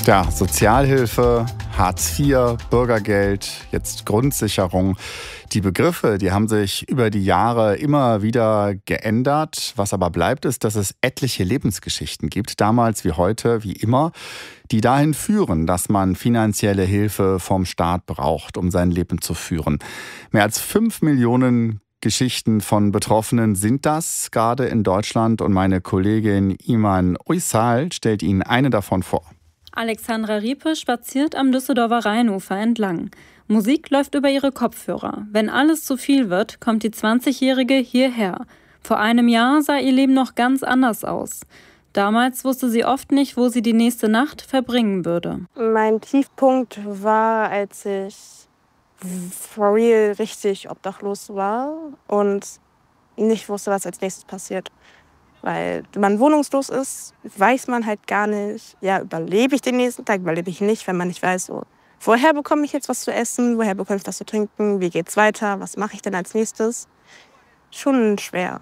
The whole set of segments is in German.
Ja, Sozialhilfe, Hartz IV, Bürgergeld, jetzt Grundsicherung. Die Begriffe, die haben sich über die Jahre immer wieder geändert. Was aber bleibt, ist, dass es etliche Lebensgeschichten gibt, damals wie heute, wie immer, die dahin führen, dass man finanzielle Hilfe vom Staat braucht, um sein Leben zu führen. Mehr als 5 Millionen Geschichten von Betroffenen sind das, gerade in Deutschland. Und meine Kollegin Iman Uysal stellt Ihnen eine davon vor. Alexandra Riepe spaziert am Düsseldorfer Rheinufer entlang. Musik läuft über ihre Kopfhörer. Wenn alles zu viel wird, kommt die 20-Jährige hierher. Vor einem Jahr sah ihr Leben noch ganz anders aus. Damals wusste sie oft nicht, wo sie die nächste Nacht verbringen würde. Mein Tiefpunkt war, als ich for real richtig obdachlos war und nicht wusste, was als nächstes passiert. Weil man wohnungslos ist, weiß man halt gar nicht, ja, überlebe ich den nächsten Tag, überlebe ich nicht, wenn man nicht weiß, so, woher bekomme ich jetzt was zu essen, woher bekomme ich was zu trinken, wie geht's weiter, was mache ich denn als nächstes? Schon schwer.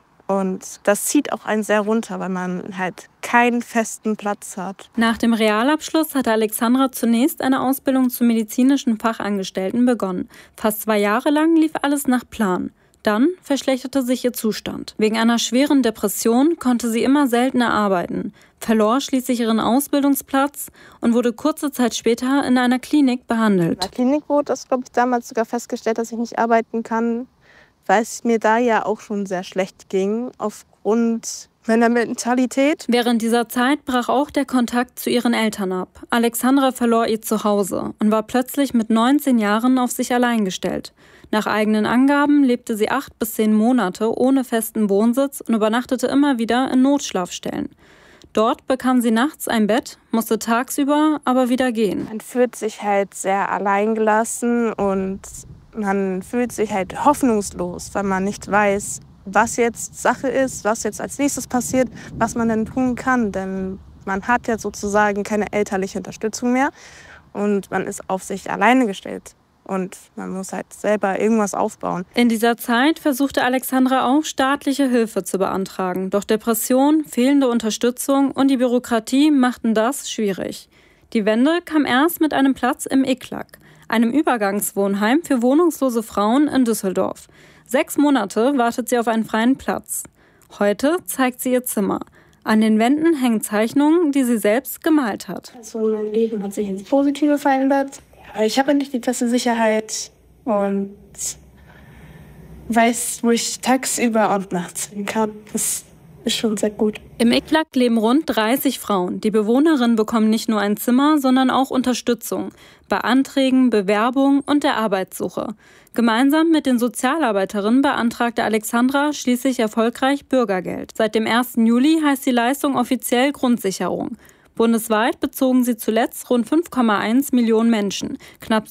Und das zieht auch einen sehr runter, weil man halt keinen festen Platz hat. Nach dem Realabschluss hatte Alexandra zunächst eine Ausbildung zum medizinischen Fachangestellten begonnen. Fast 2 Jahre lang lief alles nach Plan. Dann verschlechterte sich ihr Zustand. Wegen einer schweren Depression konnte sie immer seltener arbeiten, verlor schließlich ihren Ausbildungsplatz und wurde kurze Zeit später in einer Klinik behandelt. In der Klinik wurde das, glaube ich, damals sogar festgestellt, dass ich nicht arbeiten kann, weil es mir da ja auch schon sehr schlecht ging, aufgrund meiner Mentalität. Während dieser Zeit brach auch der Kontakt zu ihren Eltern ab. Alexandra verlor ihr Zuhause und war plötzlich mit 19 Jahren auf sich allein gestellt. Nach eigenen Angaben lebte sie 8 bis 10 Monate ohne festen Wohnsitz und übernachtete immer wieder in Notschlafstellen. Dort bekam sie nachts ein Bett, musste tagsüber aber wieder gehen. Man fühlt sich halt sehr alleingelassen und man fühlt sich halt hoffnungslos, weil man nicht weiß, was jetzt Sache ist, was jetzt als nächstes passiert, was man denn tun kann. Denn man hat ja sozusagen keine elterliche Unterstützung mehr und man ist auf sich alleine gestellt. Und man muss halt selber irgendwas aufbauen. In dieser Zeit versuchte Alexandra auch, staatliche Hilfe zu beantragen. Doch Depression, fehlende Unterstützung und die Bürokratie machten das schwierig. Die Wende kam erst mit einem Platz im IKLAG, einem Übergangswohnheim für wohnungslose Frauen in Düsseldorf. 6 Monate wartet sie auf einen freien Platz. Heute zeigt sie ihr Zimmer. An den Wänden hängen Zeichnungen, die sie selbst gemalt hat. Also mein Leben hat sich ins Positive verändert. Ich habe nicht die feste Sicherheit und weiß, wo ich tagsüber und nachts hin kann. Das ist schon sehr gut. Im IKLAG leben rund 30 Frauen. Die Bewohnerinnen bekommen nicht nur ein Zimmer, sondern auch Unterstützung bei Anträgen, Bewerbung und der Arbeitssuche. Gemeinsam mit den Sozialarbeiterinnen beantragte Alexandra schließlich erfolgreich Bürgergeld. Seit dem 1. Juli heißt die Leistung offiziell Grundsicherung. Bundesweit bezogen sie zuletzt rund 5,1 Millionen Menschen. Knapp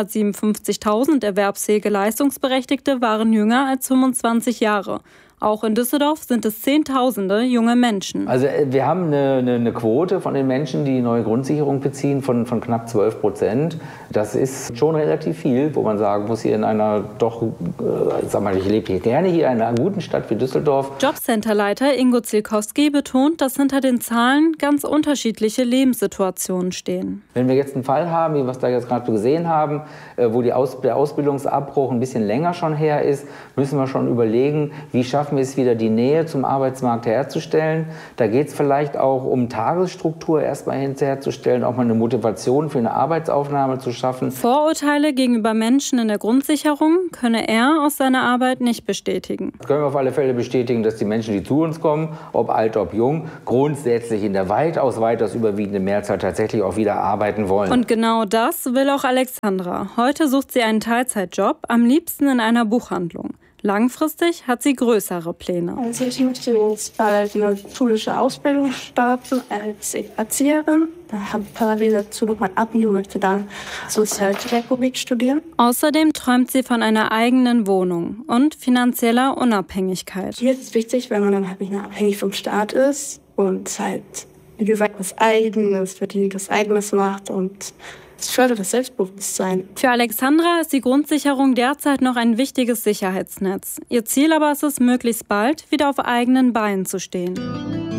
757.000 erwerbsfähige Leistungsberechtigte waren jünger als 25 Jahre. Auch in Düsseldorf sind es Zehntausende junge Menschen. Also wir haben eine Quote von den Menschen, die neue Grundsicherung beziehen, von knapp 12%. Das ist schon relativ viel, wo man sagen muss, hier in einer doch, ich lebe hier gerne hier in einer guten Stadt wie Düsseldorf. Jobcenterleiter Ingo Zielkowski betont, dass hinter den Zahlen ganz unterschiedliche Lebenssituationen stehen. Wenn wir jetzt einen Fall haben, wie wir es da jetzt gerade gesehen haben, wo der Ausbildungsabbruch ein bisschen länger schon her ist, müssen wir schon überlegen, wie schaffen wir es wieder, die Nähe zum Arbeitsmarkt herzustellen. Da geht es vielleicht auch um Tagesstruktur erstmal herzustellen, auch mal eine Motivation für eine Arbeitsaufnahme zu schaffen. Vorurteile gegenüber Menschen in der Grundsicherung könne er aus seiner Arbeit nicht bestätigen. Das können wir auf alle Fälle bestätigen, dass die Menschen, die zu uns kommen, ob alt, ob jung, grundsätzlich in der weitaus überwiegende Mehrzahl tatsächlich auch wieder arbeiten wollen. Und genau das will auch Alexandra. Heute sucht sie einen Teilzeitjob, am liebsten in einer Buchhandlung. Langfristig hat sie größere Pläne. Also ich möchte jetzt bald eine schulische Ausbildung starten als Erzieherin. Da habe ich parallel dazu noch mein Abi und möchte dann Sozialpädagogik studieren. Außerdem träumt sie von einer eigenen Wohnung und finanzieller Unabhängigkeit. Hier ist es wichtig, wenn man dann halt nicht mehr abhängig vom Staat ist und halt, wie gesagt, was Eigenes macht und es fördert das Selbstbewusstsein. Für Alexandra ist die Grundsicherung derzeit noch ein wichtiges Sicherheitsnetz. Ihr Ziel aber ist es, möglichst bald wieder auf eigenen Beinen zu stehen.